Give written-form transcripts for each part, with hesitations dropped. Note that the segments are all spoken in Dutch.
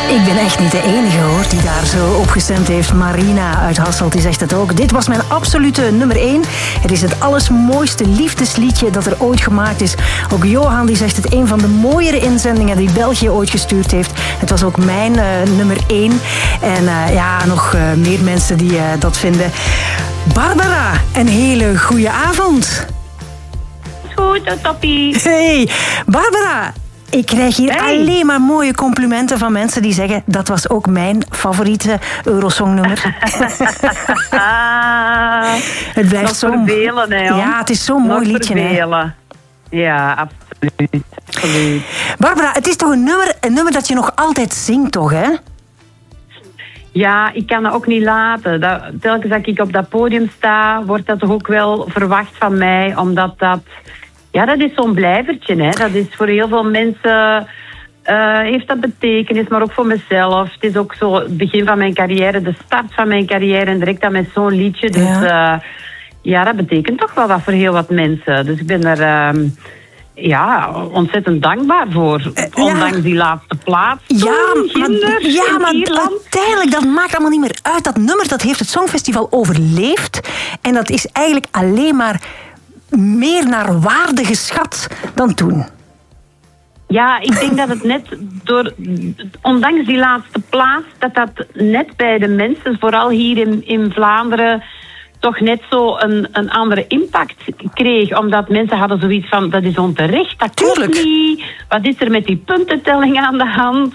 Ik ben echt niet de enige hoor die daar zo op gestemd heeft. Marina uit Hasselt die zegt het ook. Dit was mijn absolute nummer 1. Het is het allersmooiste liefdesliedje dat er ooit gemaakt is. Ook Johan die zegt het een van de mooiere inzendingen die België ooit gestuurd heeft. Het was ook mijn nummer 1. En nog meer mensen die dat vinden. Barbara, een hele goede avond. Goed, toppie. Hey, Barbara. Ik krijg hier alleen maar mooie complimenten van mensen die zeggen dat was ook mijn favoriete Eurosongnummer. Het blijft zo vervelen, hè, ja, het is zo'n mooi liedje. Vervelen. Hè? Ja, absoluut. Barbara, het is toch een nummer dat je nog altijd zingt, toch, hè? Ja, ik kan dat ook niet laten. Telkens dat ik op dat podium sta, wordt dat toch ook wel verwacht van mij, omdat dat... Ja, dat is zo'n blijvertje, hè. Dat is voor heel veel mensen... heeft dat betekenis, maar ook voor mezelf. Het is ook zo het begin van mijn carrière, de start van mijn carrière en direct dan met zo'n liedje. Dus dat betekent toch wel wat voor heel wat mensen. Dus ik ben er ontzettend dankbaar voor. Ondanks die laatste plaats. Maar uiteindelijk, dat maakt allemaal niet meer uit. Dat nummer, dat heeft het Songfestival overleefd. En dat is eigenlijk alleen maar... meer naar waarde geschat dan toen. Ja, ik denk dat het net ondanks die laatste plaats, dat net bij de mensen, vooral hier in Vlaanderen, toch net zo een andere impact kreeg. Omdat mensen hadden zoiets van, dat is onterecht, dat klopt niet. Wat is er met die puntentelling aan de hand?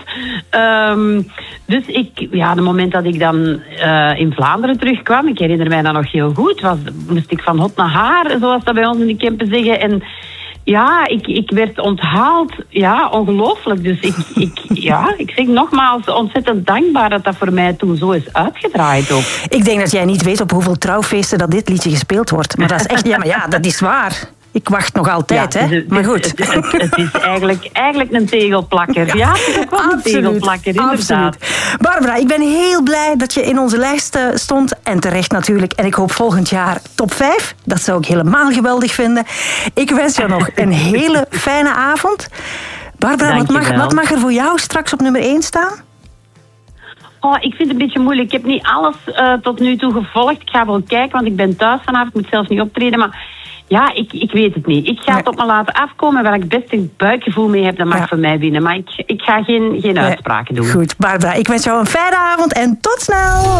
Dus het moment dat ik dan in Vlaanderen terugkwam, ik herinner mij dat nog heel goed, moest ik van hot naar haar, zoals dat bij ons in de Kempen zeggen. En ja, ik werd onthaald. Ja, ongelooflijk. Dus ik zeg nogmaals ontzettend dankbaar dat voor mij toen zo is uitgedraaid ook. Ik denk dat jij niet weet op hoeveel trouwfeesten dat dit liedje gespeeld wordt. Maar dat is echt, dat is waar. Ik wacht nog altijd, hè. Maar goed. Het is eigenlijk een tegelplakker. Ja, het is ook wel een tegelplakker, inderdaad. Absoluut. Barbara, ik ben heel blij dat je in onze lijst stond. En terecht natuurlijk. En ik hoop volgend jaar top 5. Dat zou ik helemaal geweldig vinden. Ik wens jou nog een hele fijne avond. Barbara, wat mag er voor jou straks op nummer 1 staan? Oh, ik vind het een beetje moeilijk. Ik heb niet alles tot nu toe gevolgd. Ik ga wel kijken, want ik ben thuis vanavond. Ik moet zelfs niet optreden, maar... Ja, ik weet het niet. Ik ga het op me laten afkomen. Waar ik best een buikgevoel mee heb, dat mag voor mij winnen. Maar ik ga geen uitspraken doen. Goed, Barbara, ik wens jou een fijne avond en tot snel!